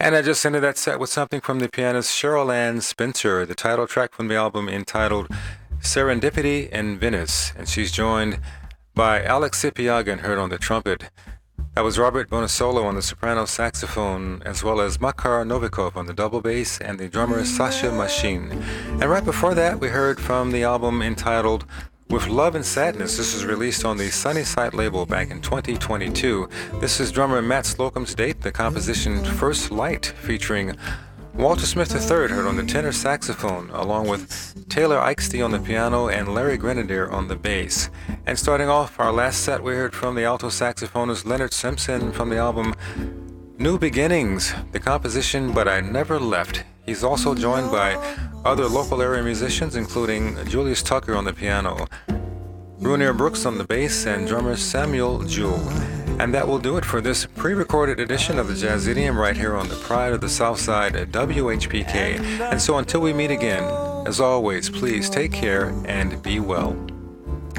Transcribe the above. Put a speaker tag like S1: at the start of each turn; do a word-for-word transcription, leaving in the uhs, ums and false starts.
S1: And I just ended that set with something from the pianist Cheryl Ann Spencer, the title track from the album entitled Serendipity in Venice. And she's joined by Alex Sipiagin, heard on the trumpet. That was Robert Bonasolo on the soprano saxophone, as well as Makar Novikov on the double bass, and the drummer Sasha Mashin. And right before that, we heard from the album entitled With Love and Sadness. This was released on the Sunny Side label back in twenty twenty-two. This is drummer Matt Slocum's date, the composition First Light, featuring Walter Smith the third, heard on the tenor saxophone, along with Taylor Eichste on the piano and Larry Grenadier on the bass. And starting off our last set, we heard from the alto saxophonist Leonard Simpson from the album New Beginnings, the composition But I Never Left. He's also joined by other local area musicians, including Julius Tucker on the piano, Brunier Brooks on the bass, and drummer Samuel Jewell. And that will do it for this pre-recorded edition of the Jazzidium right here on the Pride of the Southside at W H P K. And so until we meet again, as always, please take care and be well.